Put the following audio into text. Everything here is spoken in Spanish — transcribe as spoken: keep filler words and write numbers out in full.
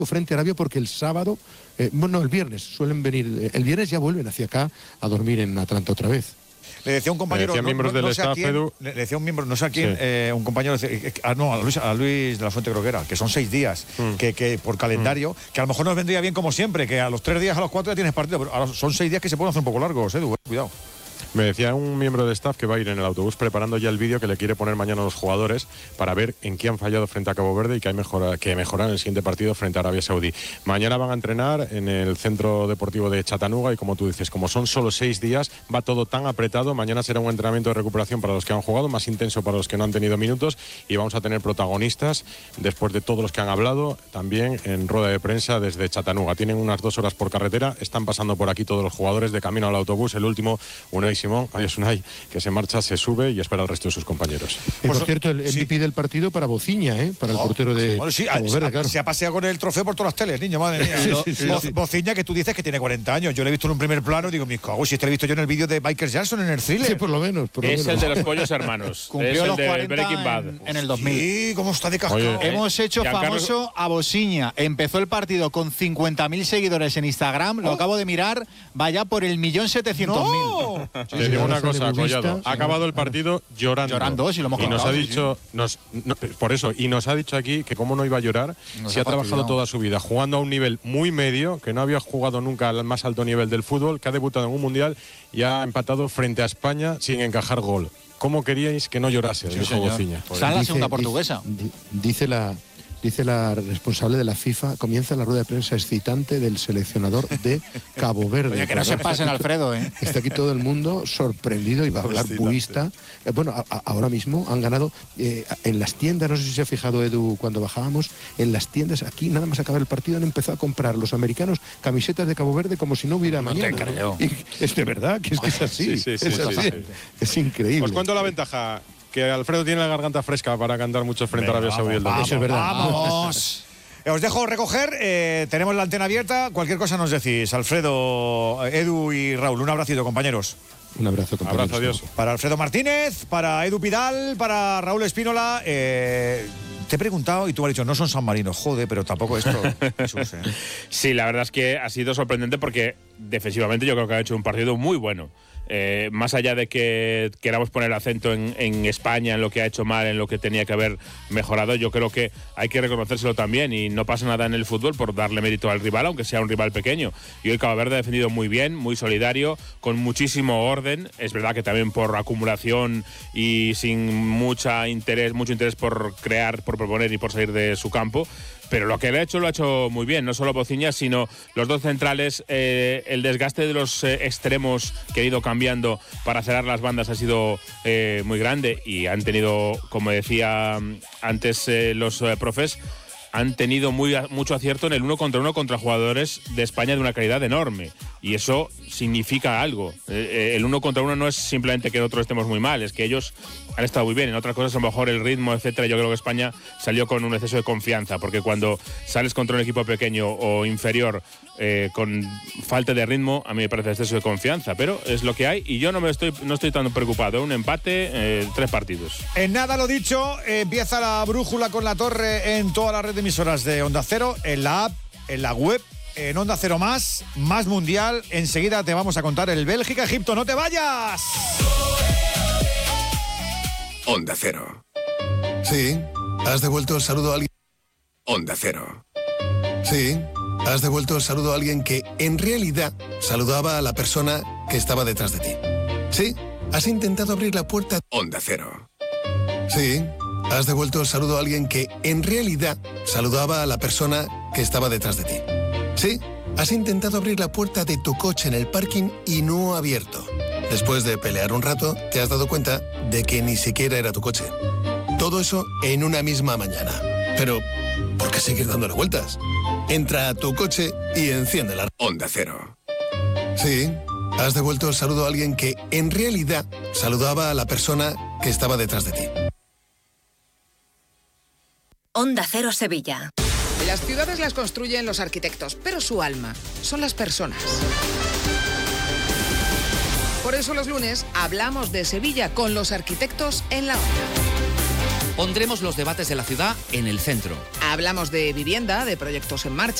frente a Arabia porque el sábado, eh, bueno, el viernes suelen venir, el viernes ya vuelven hacia acá a dormir en Atlanta otra vez. Le decía un compañero, no, no, no, no sé a quién, Edu. le decía un miembro, no sé a quién, Sí. eh, un compañero, ah, no, a Luis, a Luis de la Fuente creo que era, que son seis días, mm. que, que por calendario, mm. que a lo mejor nos vendría bien como siempre, que a los tres días, a los cuatro ya tienes partido, pero a los, son seis días que se pueden hacer un poco largos, Edu, eh, cuidado. Me decía un miembro de staff que va a ir en el autobús preparando ya el vídeo que le quiere poner mañana a los jugadores para ver en qué han fallado frente a Cabo Verde y que hay mejora, que mejorar en el siguiente partido frente a Arabia Saudí. Mañana van a entrenar en el Centro Deportivo de Chattanooga y, como tú dices, como son solo seis días, va todo tan apretado. Mañana será un entrenamiento de recuperación para los que han jugado, más intenso para los que no han tenido minutos, y vamos a tener protagonistas después de todos los que han hablado, también en rueda de prensa desde Chattanooga. Tienen unas dos horas por carretera, están pasando por aquí todos los jugadores de camino al autobús. El último, Unai Simón, adiós Unai, que se marcha, se sube y espera al resto de sus compañeros. Y por cierto, el M V P sí. del partido para Bociña, ¿eh? Para el oh, portero de bueno, sí, Cabo Verde, claro. Se ha paseado con el trofeo por todas las teles, niño, madre mía. Sí, sí, sí, Bo, sí. Bociña, que tú dices que tiene cuarenta años. Yo le he visto en un primer plano y digo, me cago, si este lo he visto yo en el vídeo de Michael Jackson en el Thriller. Sí, por lo menos. Por lo es menos. el de los pollos hermanos. Cumplió es el los de cuarenta Breaking Bad. En, en el dos mil. Sí, cómo está de cascado. Oye, Hemos hecho Giancarlo... famoso a Bociña. Empezó el partido con cincuenta mil seguidores en Instagram. Lo oh. acabo de mirar. Vaya por el millón setecientos mil. No. Te digo una cosa, Collado. Ha acabado el partido llorando. Llorando, si lo hemos Y nos contado, ha dicho, sí. nos, no, por eso, y nos ha dicho aquí que cómo no iba a llorar nos si ha, ha trabajado toda su vida jugando a un nivel muy medio, que no había jugado nunca al más alto nivel del fútbol, que ha debutado en un mundial y ha empatado frente a España sin encajar gol. ¿Cómo queríais que no llorase? Sí, dijo Bociña. Está en la segunda portuguesa. Dice, dice la... Dice la responsable de la FIFA, comienza la rueda de prensa excitante del seleccionador de Cabo Verde. Oye, que no se pasen, Alfredo, ¿eh? Está aquí todo el mundo sorprendido y va a hablar buista. Eh, bueno, a, a, ahora mismo han ganado eh, en las tiendas, no sé si se ha fijado Edu cuando bajábamos, en las tiendas aquí, nada más acabar el partido, han empezado a comprar los americanos camisetas de Cabo Verde como si no hubiera no mañana. Te creo. Y es de verdad, que es que es así. Sí, sí, sí, es, sí, así. sí, sí. Es increíble. Os cuento la ventaja. Que Alfredo tiene la garganta fresca para cantar muchos frente a Arabia Saudí el domingo. Eso es verdad. Vamos. Os dejo recoger, eh, tenemos la antena abierta, cualquier cosa nos decís. Alfredo, Edu y Raúl, un abracito, compañeros. Un abrazo, compañeros. Abrazo, adiós. Para Alfredo Martínez, para Edu Pidal, para Raúl Espínola. Eh, te he preguntado y tú has dicho, no son San Marino, joder, pero tampoco esto. Jesús, ¿eh? Sí, la verdad es que ha sido sorprendente porque defensivamente yo creo que ha hecho un partido muy bueno. Eh, más allá de que queramos poner acento en, en España, en lo que ha hecho mal, en lo que tenía que haber mejorado, yo creo que hay que reconocérselo también, y no pasa nada en el fútbol por darle mérito al rival, aunque sea un rival pequeño. Y hoy Cabo Verde ha defendido muy bien, muy solidario, con muchísimo orden. Es verdad que también por acumulación y sin mucha interés, mucho interés por crear, por proponer y por salir de su campo. Pero lo que le ha hecho lo ha hecho muy bien, no solo Bociña, sino los dos centrales. Eh, el desgaste de los eh, extremos que ha ido cambiando para cerrar las bandas ha sido eh, muy grande, y han tenido, como decía antes eh, los eh, profes, han tenido muy, mucho acierto en el uno contra uno contra jugadores de España de una calidad enorme, y eso significa algo. Eh, el uno contra uno no es simplemente que nosotros estemos muy mal, es que ellos han estado muy bien. En otras cosas, a lo mejor el ritmo, etcétera, yo creo que España salió con un exceso de confianza, porque cuando sales contra un equipo pequeño o inferior eh, con falta de ritmo, a mí me parece exceso de confianza, pero es lo que hay, y yo no me estoy no estoy tan preocupado. Un empate, eh, tres partidos. En nada, lo dicho, empieza la brújula con la torre en toda la red de emisoras de Onda Cero, en la app, en la web, en Onda Cero Más, más mundial. Enseguida te vamos a contar el Bélgica-Egipto. ¡No te vayas! Onda Cero. Sí, has devuelto el saludo a alguien. Onda Cero. Sí, has devuelto el saludo a alguien que en realidad saludaba a la persona que estaba detrás de ti. Sí, has intentado abrir la puerta. Onda Cero. Sí, has devuelto el saludo a alguien que en realidad saludaba a la persona que estaba detrás de ti. Sí, has intentado abrir la puerta de tu coche en el parking y no ha abierto. Después de pelear un rato, te has dado cuenta de que ni siquiera era tu coche. Todo eso en una misma mañana. Pero, ¿por qué seguir dándole vueltas? Entra a tu coche y enciende la Onda Cero. Sí, has devuelto el saludo a alguien que en realidad saludaba a la persona que estaba detrás de ti. Onda Cero Sevilla. Las ciudades las construyen los arquitectos, pero su alma son las personas. Por eso los lunes hablamos de Sevilla con los arquitectos en la Onda. Pondremos los debates de la ciudad en el centro. Hablamos de vivienda, de proyectos en marcha.